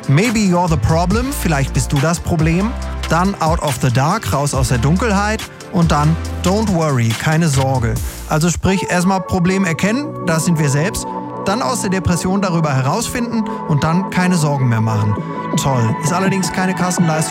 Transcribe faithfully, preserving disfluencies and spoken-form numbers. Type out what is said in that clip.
Maybe You're the Problem, vielleicht bist du das Problem. Dann Out of the Dark, raus aus der Dunkelheit. Und dann Don't Worry, keine Sorge. Also sprich, erstmal Problem erkennen, das sind wir selbst. Dann aus der Depression darüber herausfinden und dann keine Sorgen mehr machen. Toll. Ist allerdings keine Kassenleistung.